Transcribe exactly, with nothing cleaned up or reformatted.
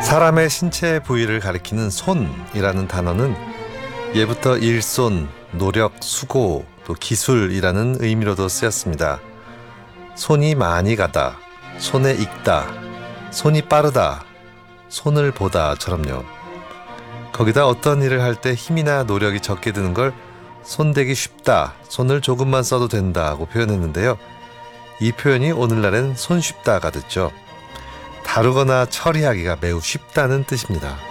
사람의 신체 부위를 가리키는 손이라는 단어는 예부터 일손, 노력, 수고, 또 기술이라는 의미로도 쓰였습니다. 손이 많이 가다, 손에 익다, 손이 빠르다, 손을 보다처럼요. 거기다 어떤 일을 할 때 힘이나 노력이 적게 드는 걸 손대기 쉽다, 손을 조금만 써도 된다고 표현했는데요. 이 표현이 오늘날엔 손쉽다가 됐죠. 다루거나 처리하기가 매우 쉽다는 뜻입니다.